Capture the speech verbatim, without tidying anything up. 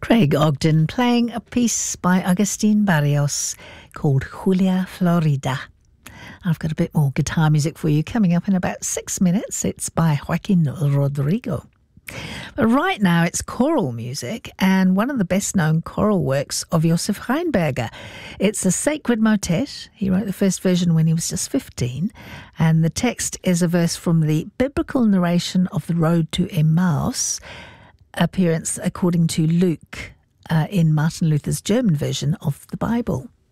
Craig Ogden playing a piece by Agustin Barrios called Julia Florida. I've got a bit more guitar music for you coming up in about six minutes. It's by Joaquin Rodrigo. But right now it's choral music, and one of the best-known choral works of Josef Reinberger. It's a sacred motet. He wrote the first version when he was just fifteen, and the text is a verse from the biblical narration of the road to Emmaus, appearance according to Luke uh, in Martin Luther's German version of the Bible.